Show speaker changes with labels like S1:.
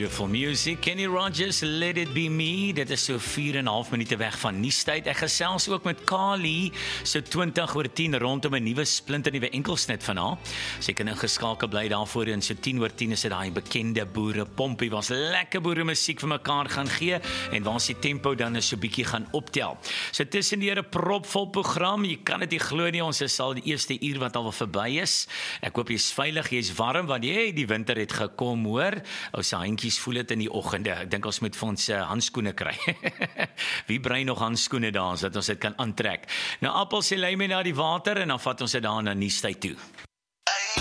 S1: Beautiful music. Kenny Rogers, Let It Be Me. Dit is so 4,5 minute weg van nuustyd. Ek gesels ook met Kali, so 20:10 rondom 'n nuwe splinternuwe enkelsnit van haar. Sy kan ingeskakel bly daarvoor en so 10:10 is dit daai bekende boere pompie was lekker boere musiek vir mekaar gaan gee en waar sy tempo dan is so bietjie gaan optel. So tussendeur 'n propvol program. Jy kan dit nie glo nie, ons is al die eerste uur wat al verby is. Ek hoop jy's veilig, jy's warm want die winter het gekom, hoor. Ou se handjies voel dit in die oggende. Ek dink ons moet vir ons handskoene kry. Wie brei nog handskoene daar sodat ons dit kan aantrek? Nou appels en lyme na die water en dan vat ons dit daar na nuustyd toe.